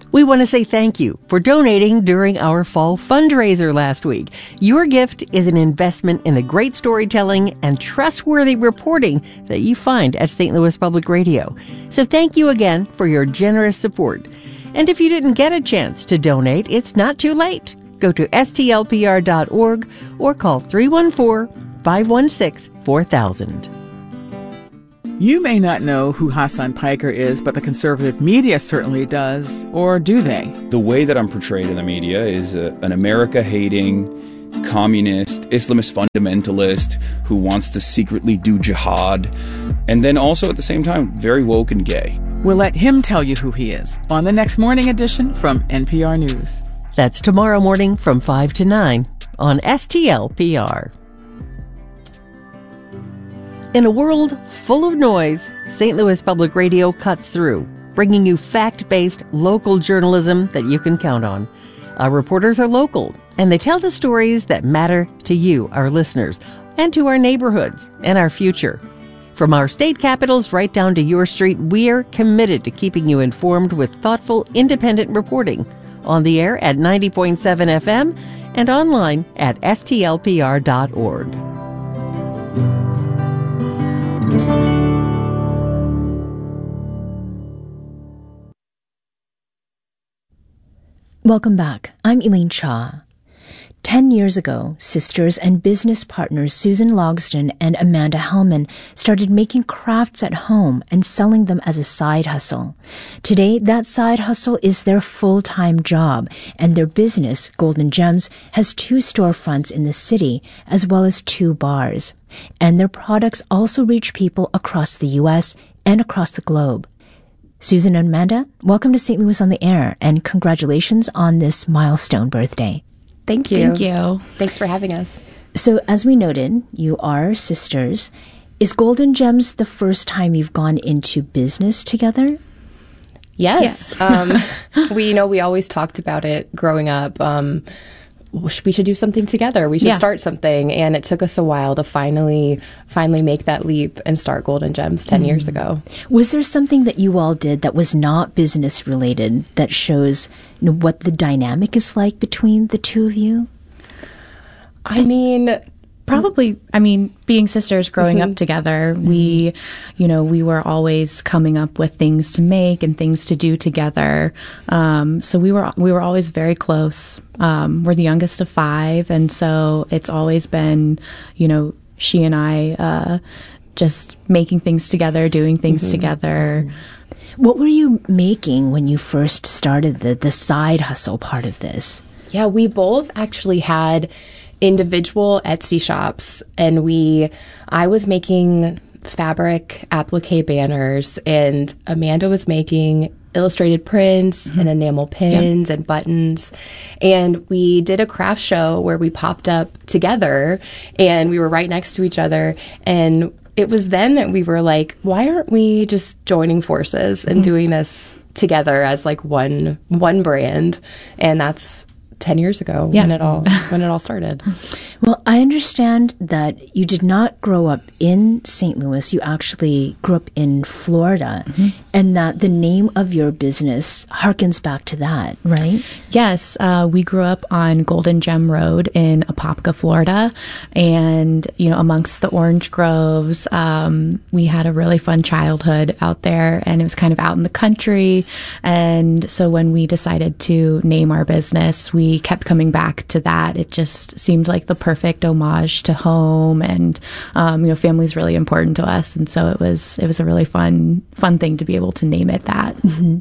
We want to say thank you for donating during our fall fundraiser last week. Your gift is an investment in the great storytelling and trustworthy reporting that you find at St. Louis Public Radio. So thank you again for your generous support. And if you didn't get a chance to donate, it's not too late. Go to stlpr.org or call 314-516-4000. You may not know who Hasan Piker is, but the conservative media certainly does, or do they? The way that I'm portrayed in the media is an America-hating, communist, Islamist fundamentalist who wants to secretly do jihad, and then also at the same time, very woke and gay. We'll let him tell you who he is on the next morning edition from NPR News. That's tomorrow morning from 5 to 9 on STLPR. In a world full of noise, St. Louis Public Radio cuts through, bringing you fact-based local journalism that you can count on. Our reporters are local, and they tell the stories that matter to you, our listeners, and to our neighborhoods and our future. From our state capitals right down to your street, we're committed to keeping you informed with thoughtful, independent reporting. On the air at 90.7 FM and online at stlpr.org. Welcome back. I'm Elaine Cha. 10 years ago, sisters and business partners Susan Logsdon and Amanda Hellman started making crafts at home and selling them as a side hustle. Today, that side hustle is their full-time job, and their business, Golden Gems, has 2 storefronts in the city as well as 2 bars. And their products also reach people across the U.S. and across the globe. Susan and Amanda, welcome to St. Louis on the Air, and congratulations on this milestone birthday. Thank you. Thank you. Thanks for having us. So, as we noted, you are sisters. Is Golden Gems the first time you've gone into business together? Yes. Yeah. We always talked about it growing up. We should do something together. We should start something. And it took us a while to finally make that leap and start Golden Gems 10 years ago. Was there something that you all did that was not business related that shows what the dynamic is like between the two of you? Being sisters growing up together, we were always coming up with things to make and things to do together. So we were always very close. We're the youngest of 5, and so it's always been, she and I just making things together, doing things together. What were you making when you first started the side hustle part of this? Yeah, we both actually had individual Etsy shops, and I was making fabric applique banners, and Amanda was making illustrated prints and enamel pins and buttons. And we did a craft show where we popped up together, and we were right next to each other. And it was then that we were like, why aren't we just joining forces and doing this together as like one brand? And that's 10 years ago when it all started. Well, I understand that you did not grow up in St. Louis. You actually grew up in Florida, and that the name of your business harkens back to that, right? Yes. We grew up on Golden Gem Road in Apopka, Florida, and, amongst the orange groves, we had a really fun childhood out there, and it was kind of out in the country. And so when we decided to name our business, we kept coming back to that. It just seemed like the perfect homage to home, and family is really important to us, and so it was a really fun thing to be able to name it that.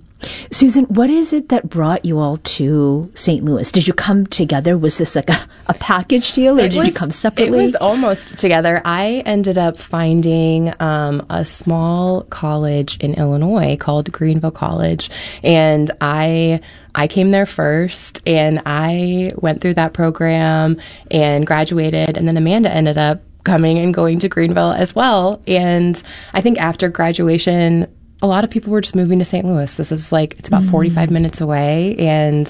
Susan, what is it that brought you all to St. Louis? Did you come together? Was this like a package deal, or did you come separately? It was almost together. I ended up finding a small college in Illinois called Greenville College, and I came there first, and I went through that program and graduated, and then Amanda ended up coming and going to Greenville as well. And I think after graduation, a lot of people were just moving to St. Louis. This is it's about 45 minutes away, and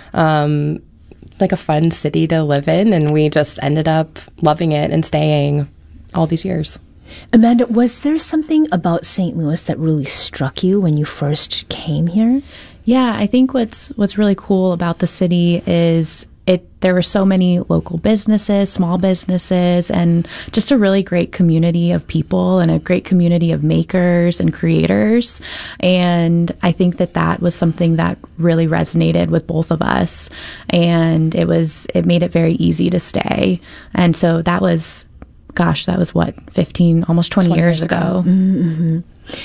like a fun city to live in. And we just ended up loving it and staying all these years. Amanda, was there something about St. Louis that really struck you when you first came here? Yeah, I think what's really cool about the city is there were so many local businesses, small businesses, and just a really great community of people and a great community of makers and creators. And I think that was something that really resonated with both of us. And it made it very easy to stay. And so that was what, 15, almost 20 years ago. Mm-hmm.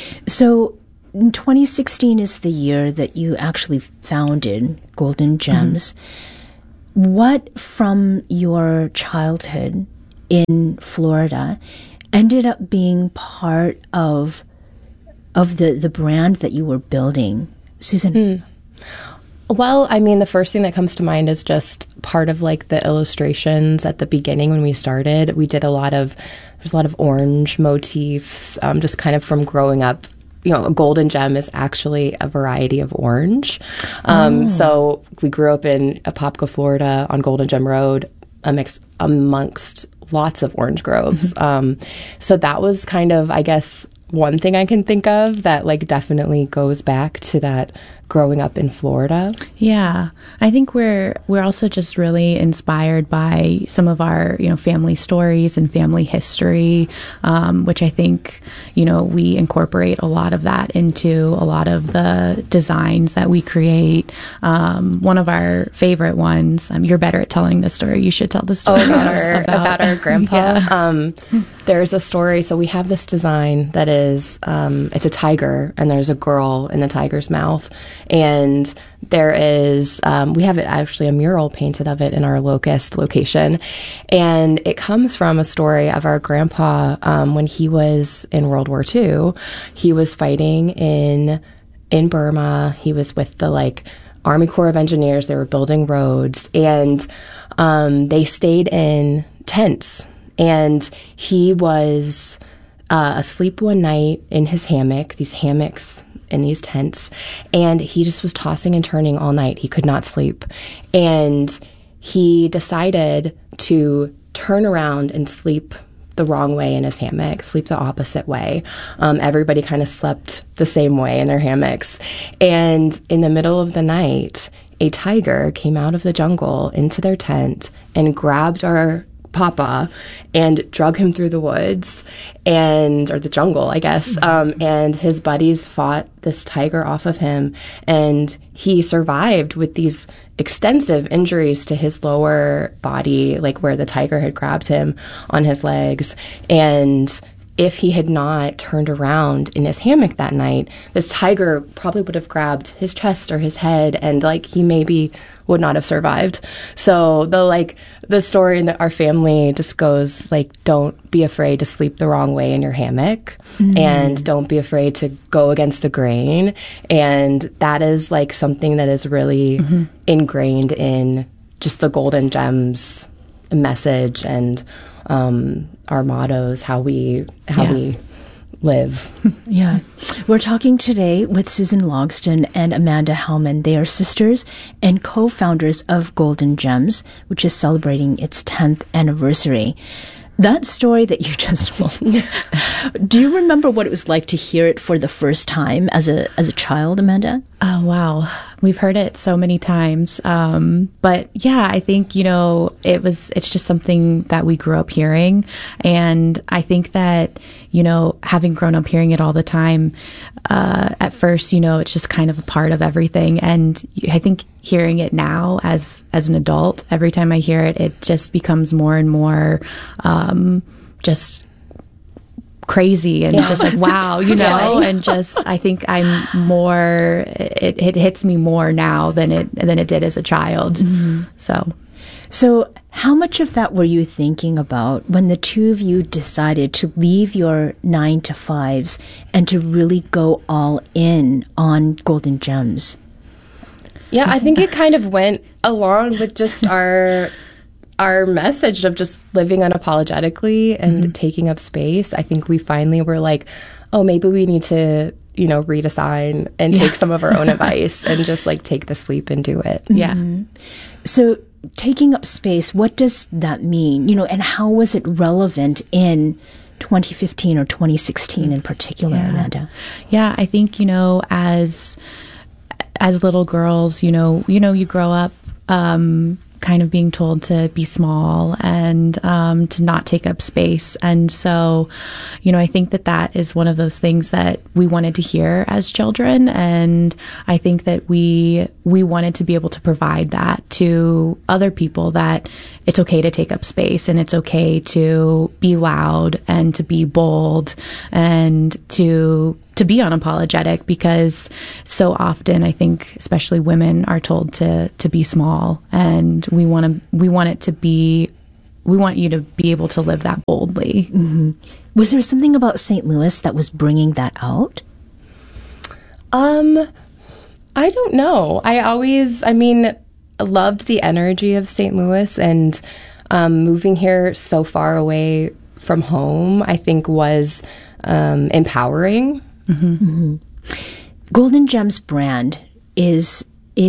So 2016 is the year that you actually founded Golden Gems. Mm-hmm. What from your childhood in Florida ended up being part of the brand that you were building, Susan? Well, I mean, the first thing that comes to mind is just part of like the illustrations at the beginning when we started. We did there's a lot of orange motifs, just kind of from growing up. You know, a golden gem is actually a variety of orange. So we grew up in Apopka, Florida, on Golden Gem Road, amongst lots of orange groves. So that was kind of, I guess, one thing I can think of that like definitely goes back to that growing up in Florida. Yeah, I think we're also just really inspired by some of our family stories and family history, which I think we incorporate a lot of that into a lot of the designs that we create. One of our favorite ones. You're better at telling this story. You should tell the story about our grandpa. Yeah. There's a story. So we have this design that is it's a tiger, and there's a girl in the tiger's mouth. And there is, we have it actually a mural painted of it in our Locust location. And it comes from a story of our grandpa when he was in World War II. He was fighting in Burma. He was with the Army Corps of Engineers. They were building roads, and they stayed in tents. And he was asleep one night in his hammock, these hammocks in these tents, and he just was tossing and turning all night. He could not sleep. And he decided to turn around and sleep the wrong way in his hammock, sleep the opposite way. Everybody kind of slept the same way in their hammocks. And in the middle of the night, a tiger came out of the jungle into their tent and grabbed our Papa and drug him through the woods or the jungle, I guess. And his buddies fought this tiger off of him, and he survived with these extensive injuries to his lower body, like where the tiger had grabbed him on his legs. And if he had not turned around in his hammock that night, this tiger probably would have grabbed his chest or his head, and he maybe would not have survived. So the story in our family just goes don't be afraid to sleep the wrong way in your hammock, and don't be afraid to go against the grain. And that is something that is really ingrained in just the Golden Gems message and our mottos, how we live. Yeah. We're talking today with Susan Logsdon and Amanda Hellman. They are sisters and co-founders of Golden Gems, which is celebrating its 10th anniversary. That story that you just told, do you remember what it was like to hear it for the first time as a child, Amanda? Oh, wow. We've heard it so many times. But yeah, I think, it's just something that we grew up hearing. And I think that, having grown up hearing it all the time, at first, it's just kind of a part of everything. And I think hearing it now as an adult, every time I hear it, it just becomes more and more, just crazy and just wow, and just I think I'm more. It hits me more now than it did as a child. So how much of that were you thinking about when the two of you decided to leave your 9-to-5s and to really go all in on Golden Gems? Yeah, I think it kind of went along with just our message of just living unapologetically and taking up space. I think we finally were oh, maybe we need to, redesign and take some of our own advice and just take the leap and do it. Yeah. So taking up space, what does that mean? And how was it relevant in 2015 or 2016 in particular, Amanda? Yeah, I think, as little girls, you grow up kind of being told to be small and to not take up space. And so, I think that is one of those things that we wanted to hear as children. And I think that we wanted to be able to provide that to other people, that it's okay to take up space and it's okay to be loud and to be bold and to be unapologetic, because so often I think especially women are told to be small, and we want you to be able to live that boldly. Mm-hmm. Was there something about St. Louis that was bringing that out? I don't know. I loved the energy of St. Louis, and moving here so far away from home, I think was empowering. Mm-hmm. Mm-hmm. Golden Gems brand is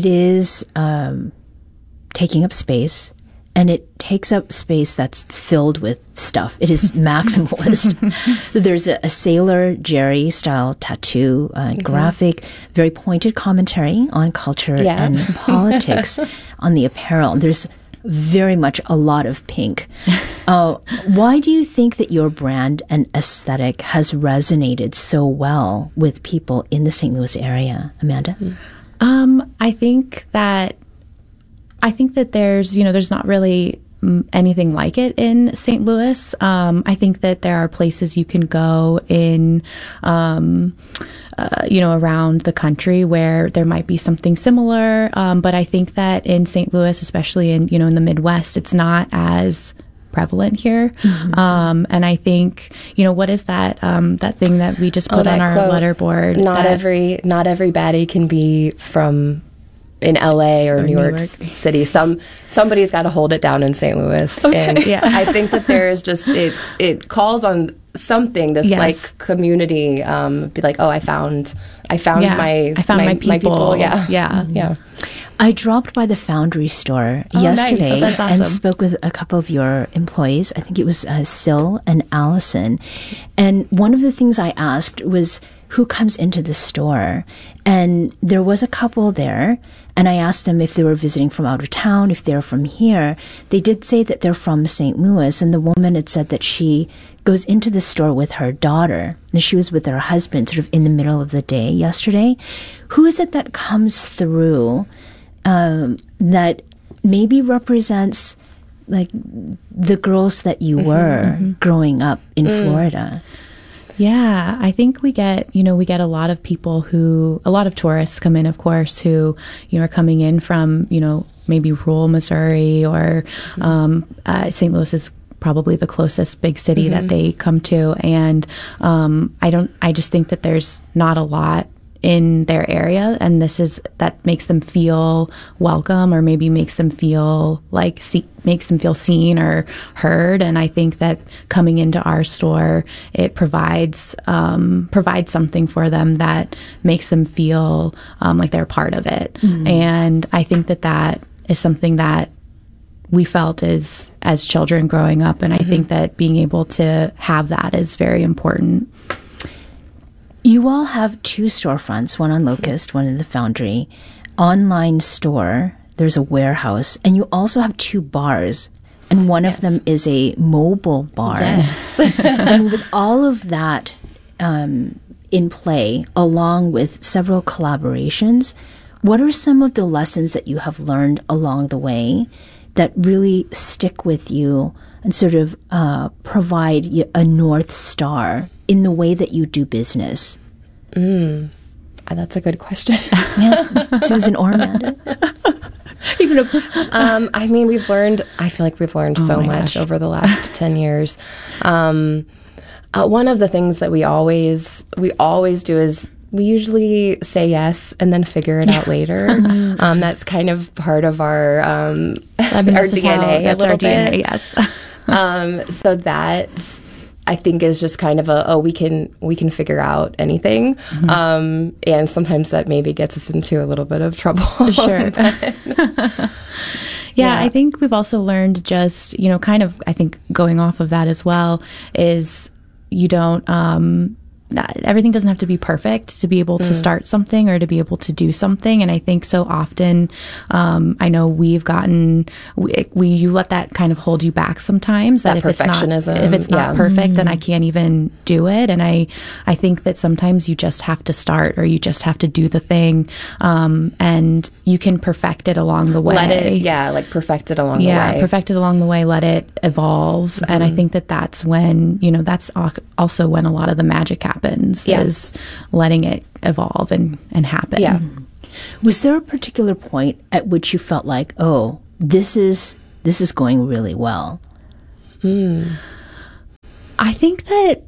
taking up space, and it takes up space that's filled with stuff. It is maximalist. There's a Sailor Jerry style tattoo, graphic, very pointed commentary on culture and politics on the apparel. There's very much a lot of pink. Why do you think that your brand and aesthetic has resonated so well with people in the St. Louis area, Amanda? I think that there's not really anything like it in St. Louis. I think that there are places you can go in, around the country where there might be something similar. But I think that in St. Louis, especially in the Midwest, it's not as prevalent here. Mm-hmm. And I think, what is that thing that we just put on our quote, letterboard? Not every baddie can be from in LA or New York City. Somebody's got to hold it down in St. Louis. Okay. And I think that there's just it calls on something, this like community, be like, oh, I found my people. Yeah. I dropped by the Foundry store yesterday and spoke with a couple of your employees. I think it was Syl and Allison. And one of the things I asked was, who comes into the store? And there was a couple there, and I asked them if they were visiting from out of town, if they're from here. They did say that they're from St. Louis, and the woman had said that she goes into the store with her daughter, and she was with her husband sort of in the middle of the day yesterday. Who is it that comes through that maybe represents like the girls that you were growing up in Florida? Yeah, I think we get a lot of people a lot of tourists come in, of course, who, are coming in from, maybe rural Missouri, or St. Louis is probably the closest big city that they come to. And I just think that there's not a lot in their area, and that makes them feel welcome, or maybe makes them feel seen or heard. And I think that coming into our store, it provides something for them that makes them feel like they're part of it. Mm-hmm. And I think that is something that we felt as children growing up, and I think that being able to have that is very important. You all have two storefronts, one on Locust, one in the Foundry, online store, there's a warehouse, and you also have two bars, and one of them is a mobile bar. Yes. And with all of that in play, along with several collaborations, what are some of the lessons that you have learned along the way that really stick with you and sort of provide a North Star in the way that you do business? That's a good question. Yeah, Susan or Amanda? I feel like we've learned so much over the last 10 years. One of the things that we always do is we usually say yes and then figure it out later. That's kind of part of our DNA. That's our DNA, yes. So that, I think, is just kind of we can figure out anything. Mm-hmm. And sometimes that maybe gets us into a little bit of trouble. Sure. Yeah, I think we've also learned just, kind of, I think going off of that as well, is you don't, everything doesn't have to be perfect to be able to start something or to be able to do something. And I think so often, I know we've gotten, you let that kind of hold you back sometimes. That if perfectionism. It's not perfect, then I can't even do it. And I think that sometimes you just have to start, or you just have to do the thing. And you can perfect it along the way. Perfect it along the way. Yeah, perfect it along the way. Let it evolve. And I think that that's when, that's also when a lot of the magic happens, is letting it evolve and happen. Yeah. Was there a particular point at which you felt like, oh, this is going really well? I think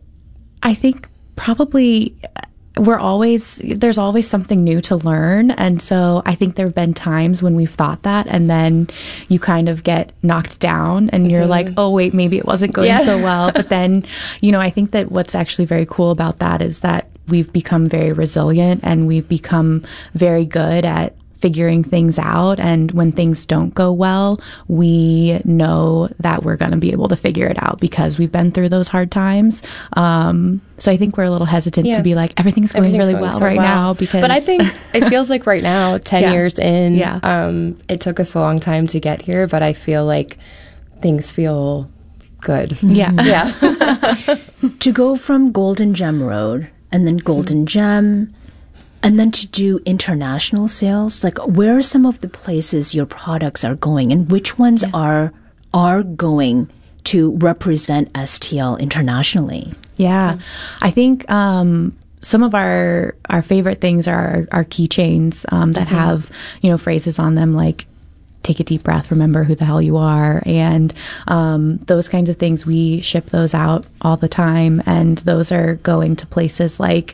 probably there's always something new to learn. And so I think there have been times when we've thought that, and then you kind of get knocked down and you're like, oh, wait, maybe it wasn't going so well. But then, I think that what's actually very cool about that is that we've become very resilient, and we've become very good at figuring things out. And when things don't go well, we know that we're going to be able to figure it out because we've been through those hard times. So I think we're a little hesitant to be like, everything's going really well right now. But I think it feels like right now, 10 years in, it took us a long time to get here, but I feel like things feel good. Yeah. To go from Golden Gem Road and then Golden Gem, and then to do international sales, like where are some of the places your products are going, and which ones are going to represent STL internationally? Yeah, I think some of our favorite things are our keychains that have, phrases on them like, take a deep breath, remember who the hell you are. And those kinds of things, we ship those out all the time. And those are going to places like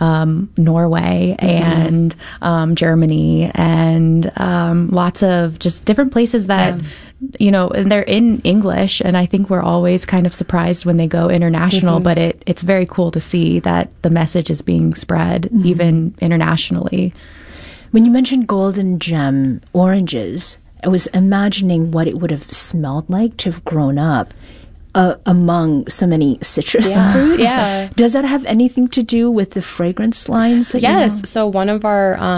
Norway and Germany and lots of just different places that, and they're in English. And I think we're always kind of surprised when they go international, but it's very cool to see that the message is being spread even internationally. When you mentioned Golden Gem oranges, I was imagining what it would have smelled like to have grown up among so many citrus fruits. Yeah. Does that have anything to do with the fragrance lines that So one of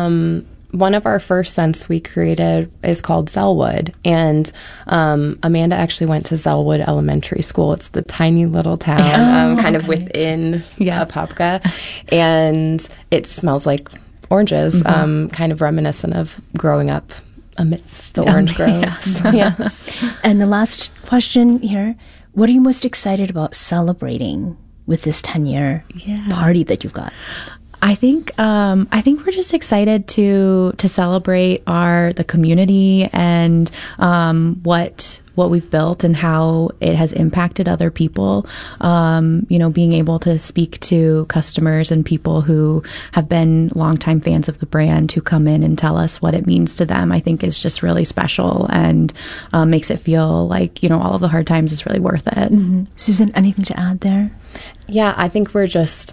our first scents we created is called Zellwood, and Amanda actually went to Zellwood Elementary School. It's the tiny little town kind of within Apopka, and it smells like oranges, kind of reminiscent of growing up amidst the orange groves. Yes. And the last question here, what are you most excited about celebrating with this 10-year party that you've got? I think we're just excited to celebrate the community and what we've built and how it has impacted other people. Being able to speak to customers and people who have been longtime fans of the brand who come in and tell us what it means to them, I think is just really special and makes it feel like, all of the hard times is really worth it. Susan, anything to add there? Yeah, I think we're just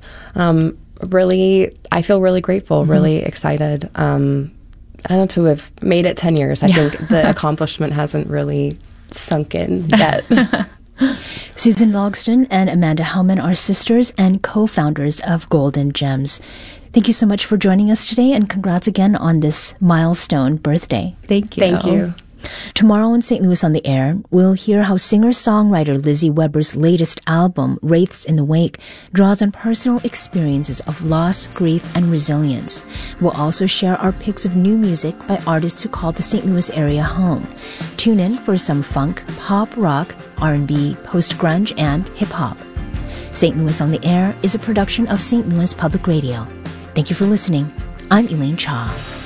I feel really grateful, really excited. To have made it 10 years. I think the accomplishment hasn't really sunk in yet. Susan Logsdon and Amanda Hellman are sisters and co-founders of Golden Gems. Thank you so much for joining us today, and congrats again on this milestone birthday. Thank you. Thank you. Tomorrow on St. Louis on the Air, we'll hear how singer-songwriter Lizzie Weber's latest album, Wraiths in the Wake, draws on personal experiences of loss, grief, and resilience. We'll also share our picks of new music by artists who call the St. Louis area home. Tune in for some funk, pop, rock, R&B, post-grunge, and hip-hop. St. Louis on the Air is a production of St. Louis Public Radio. Thank you for listening. I'm Elaine Cha.